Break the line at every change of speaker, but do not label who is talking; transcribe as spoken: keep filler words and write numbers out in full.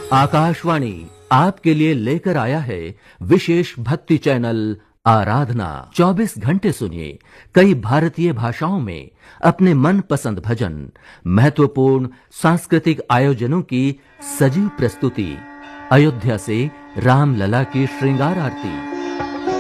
आकाशवाणी आपके लिए लेकर आया है विशेष भक्ति चैनल आराधना। चौबीस घंटे सुनिए कई भारतीय भाषाओं में अपने मन पसंद भजन, महत्वपूर्ण सांस्कृतिक आयोजनों की सजीव प्रस्तुति, अयोध्या से रामलला की श्रृंगार आरती,